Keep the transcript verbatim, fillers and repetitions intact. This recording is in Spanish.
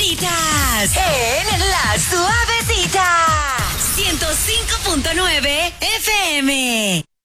favoritas en La Suavecita. ciento cinco punto nueve F M.